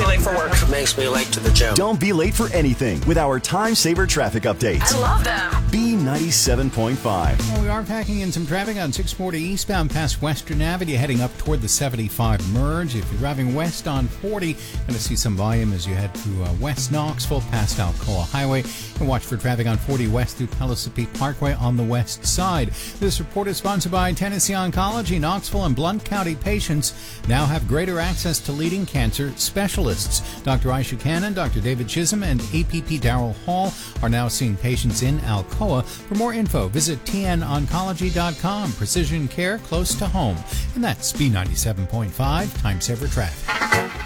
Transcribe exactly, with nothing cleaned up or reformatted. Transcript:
late for work. Makes me late to the gym. Don't be late for anything with our Time Saver traffic updates. I love them. B ninety-seven point five. Well, we are packing in some traffic on six forty eastbound past Western Avenue, heading up toward the seventy-five merge. If you're driving west on forty, going to see some volume as you head through uh, West Knoxville past Alcoa Highway. And watch for traffic on forty west through Pellissippi Parkway on the west side. This report is sponsored by Tennessee Oncology. Knoxville and Blount County patients now have greater access to leading cancer specialists. Doctor Aisha Cannon, Doctor David Chisholm, and A P P Darrell Hall are now seeing patients in Alcoa. For more info, visit T N oncology dot com. Precision care close to home. And that's B ninety-seven point five Time Saver Traffic.